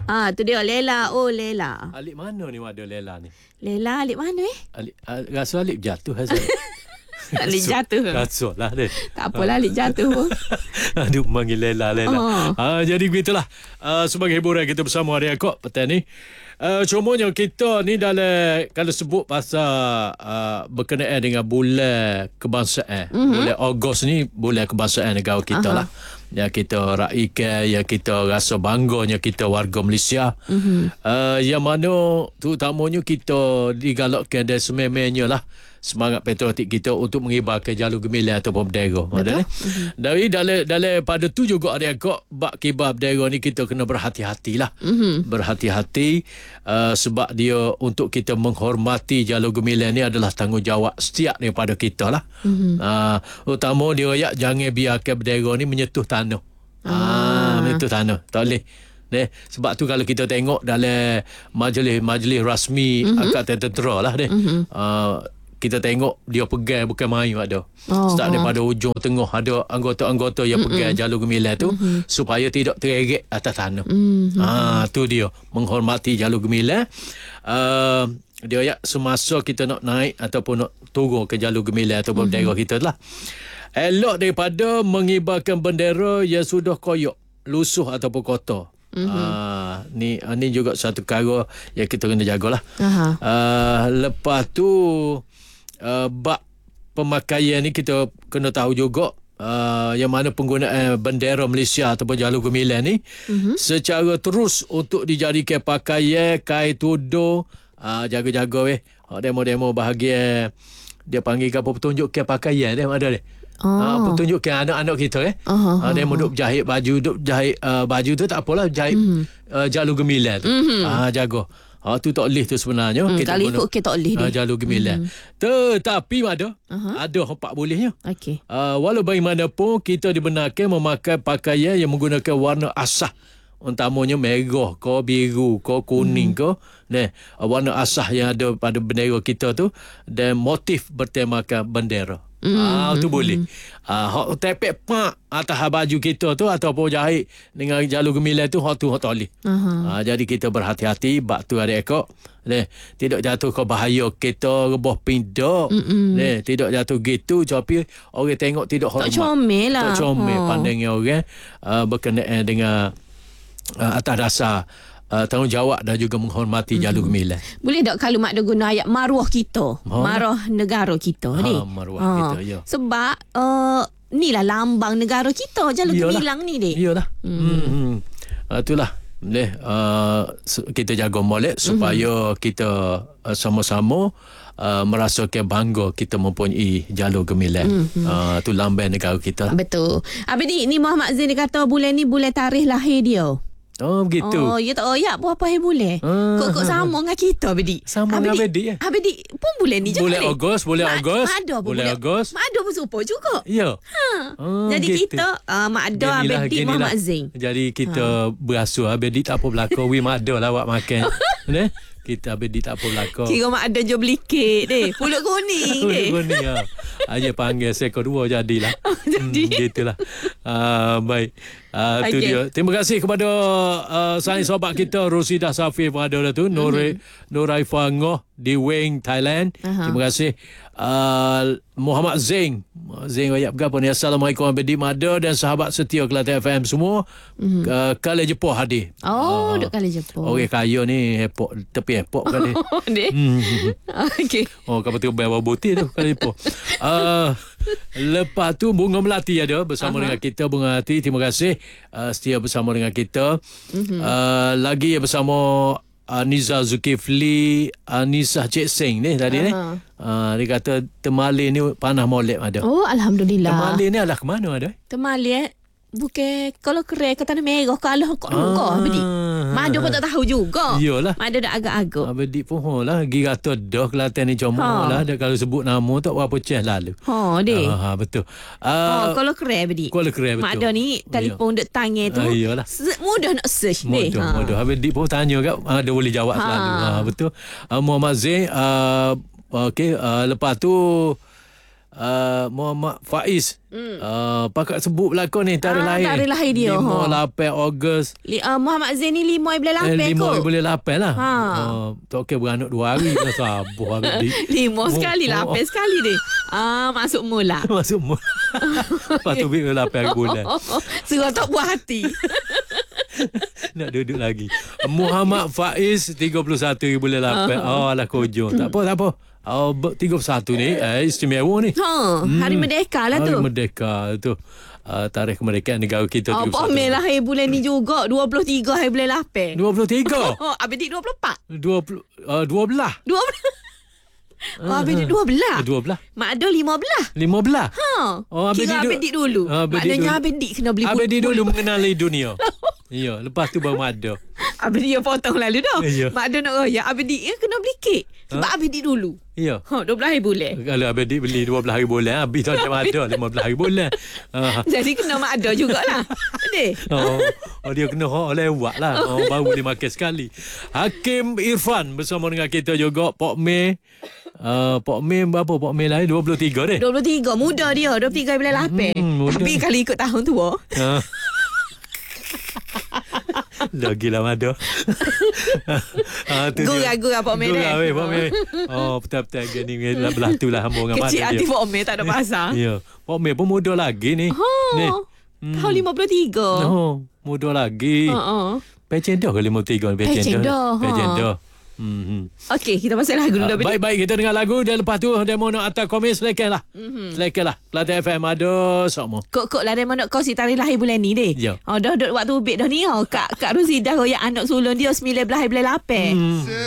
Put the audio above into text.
Tu dia Lela. Oh, Lela. Alik mana ni ada Lela ni? Lela, Alik mana Alik, rasa Alik jatuh Hazal. Alik jatuh. Kasut lah dia. Tak apalah Alik jatuh. Aduh, panggil Lela. Jadi begitulah. Sebagai hiburan kita bersama hari Akok petang ni. Cumanya kita ni dalam kalau sebut pasal berkenaan dengan bulan kebangsaan. Bulan Ogos ni bulan kebangsaan negara kita lah. Yang kita raikan, yang kita rasa bangganya kita warga Malaysia. Yang mana terutamanya kita digalakkan dan sememangnya lah semangat patriotik kita untuk mengibarkan jalur gemilang ataupun bendera. Dari dalam pada tu juga ada agak bak kibar bendera ni kita kena berhati-hatilah. Berhati-hati sebab dia untuk kita menghormati jalur gemilang ni adalah tanggungjawab setiap daripada kita lah. Utama dia rakyat jangan biarkan bendera ni menyentuh tanah. Menyentuh tanah. Tak boleh. Sebab tu kalau kita tengok dalam majlis rasmi Angkatan Tentera lah kita tengok dia pegang bukan main ada. Start daripada ujung tengah ada anggota-anggota yang pegang jalur gemilang tu supaya tidak tereret atas tanah. Tu dia menghormati jalur gemilang. Dia semasa kita nak naik ataupun nak turun ke jalur gemilang ataupun bendera kita lah. Elok daripada mengibarkan bendera yang sudah koyak, lusuh ataupun kotor. Ni juga satu perkara yang kita kena jagalah. Lepas tu bab pemakaian ni kita kena tahu juga yang mana penggunaan bendera Malaysia ataupun jalur gemilang ni secara terus untuk dijadikan pakaian, kain tudung, jaga-jaga demo-demo bahagian dia panggil apa pertunjukan pakaian dia ada dia. Pertunjukan anak-anak kita demo duk jahit baju tu tak apalah jahit jalur gemilang tu. Jaga. Tu tak boleh tu sebenarnya. Kita kalau ikut kita tak boleh dia. Jalur gemilang. Tetapi ada hak bolehnya. Okey. Walau bagaimanapun kita dibenarkan memakai pakaian yang menggunakan warna asah. Utamanya merah ke, biru ke, kuning ke. Warna asah yang ada pada bendera kita tu. Dan motif bertemakan bendera. Tu boleh. Hak tepek pak atas baju kita tu ataupun jahit dengan jalur gemilang tu hak tak boleh. Jadi kita berhati-hati bab tu ada ekor. Tidak jatuh ke bahaya kita rebah pindak. Tidak jatuh gitu tapi orang tengok tidak hormat. Tak comel lah. Tak comel pandangnya orang berkenaan dengan atas dasar tanggungjawab dan juga menghormati jalur gemilang. Boleh tak kalau mak ada guna ayat maruah kita, maruah negara kita ni? Maruah kita, ya. Sebab ni lah lambang negara kita, jalur gemilang ni dek. Iyalah. Itulah. Kita jaga molek supaya kita sama-sama merasakan bangga kita mempunyai jalur gemilang. Tu lambang negara kita. Betul. Habis ni Muhammad Zain dia kata bulan ni bulan tarikh lahir dia. Begitu. Ya tak royak berapa hari boleh. Kok sama dengan kita Abedi. Sama dengan Abedi ya. Abedi pun bulan ni juga. Bulan Ogos, bulan Ogos. Bulan Ogos. Mak Ado pun serupa juga. Ya. Jadi gitu. Kita Mak Ado Abedi Muhammad Zain. Jadi kita berasuh Abedi tak apa berlaku. Mak Ado lah awak makan. Kita Abedi tak apa berlaku. Kira Mak Ado je beli kek deh. Pulut kuning deh. Pulut kuning ya. Aja panggil seekor dua jadilah. Gitulah. Baik. Tu dia. Terima kasih kepada sahabat sobat kita Rosidah Safir berada tu Nuraifa Ngoh di Wing Thailand. Terima kasih Muhammad Zain rakyat berapa ni. Assalamualaikum Abedi Mada dan sahabat setia Kelantan FM semua. Kali Jepur hadir. Duk kali Jepur. Orang kaya ni airport, tepi airport kali. Okey. Kau betul bayar butir tu kali Jepur. Lepas tu Bunga Melati ada bersama dengan kita. Bunga Melati, terima kasih setia bersama dengan kita. Lagi bersama Niza Zulkifli, Anissa Cik Seng ni tadi ni. Dia kata Temalin ni panah molek ada. Alhamdulillah. Temalin ni adalah ke mana ada? Temalin bukan kalau kerai ke tanah merah ke Allah kau Abedi. Madu pun tak tahu juga. Iyalah. Madu dah agak-agak. Abedi pun lah gi kata dah Kelantan ni comel lah. Dia kalau sebut nama tak berapa ceh lalu. Deh. Betul. Kalau kerai Abedi. Kalau kerai betul. Madu ni telefon dek tangan tu. Iyalah. Mudah nak search deh. Mudah. Abedi pun tanya kat dia boleh jawab selalu. Betul. Muhammad Zain okey, lepas tu Muhammad Faiz. Pakak sebut pelakon ni tarikh lahir. Tarikh lahir dia. 5 Ogos. Muhammad Zain ni 5 bulan 8 kot. 5 bulan 8 lah. Tak okey beranak 2 hari dah sabar habis. 5 sekali, 8 sekali dia. Masuk mula. Masuk mula. Lepas tu 8 hari bulan. Suruh tak buat hati. Nak duduk lagi. Muhammad Faiz 31 bulan 8. Alah kojong. Tak apa. 31 ni istimewa ni. Hari Merdeka lah tu. Hari Merdeka tu. Tarikh kemerdekaan negara kita 31. Pak Mel lahir bulan ni juga 23 hari bulan 8. 23. Abang Dik 24. 12. 12. Abang Dik 12. 12. Mak Ado 15. 15. Kira Abang Dik dulu. Maknanya Abang Dik kena beli Abang Dik dulu mengenali dunia. Ya, lepas tu baru Mak Ado. Abang Dik potong lalu dah. Ya. Mak Ado nak royak Abang Dik kena beli kek. Sebab Abang Dik dulu. Ya. 12 hari bulan. Kalau Abang Dik beli 12 hari bulan, habis tak macam ada 15 hari bulan. Jadi kena Mak Ado jugalah. Deh. Dia kena lewat lah. Baru boleh makan sekali. Hakim Irfan bersama dengan kita juga. Pak Mei. Pak Mei berapa? Pak Mei lahir 23 deh. 23. Muda dia. 23 bulan 8. Tapi kali ikut tahun tua. Lagilah Mada. Gurau Pak Mei. Pak Mei. Betul-betul ni belah tu lah hamba dengan Mada. Kecil hati Pak Mei tak ada pasal. Ya. Pak Mei pun muda lagi ni. Ni. Tahun 53. Muda lagi. Pencen dah ke 53? Pencen dah. Pencen dah. Okey, kita masuk lagu dulu. Baik-baik, kita dengar lagu dan lepas tu demo nak atas komen selekan lah. Selekan lah. Kelantan FM ada semua. Kok lah demo nak kau si tarikh lahir bulan ni deh. Ya. Dah waktu ubik dah ni. Kak Ruzi dah royak anak sulung dia 19 bulan 8.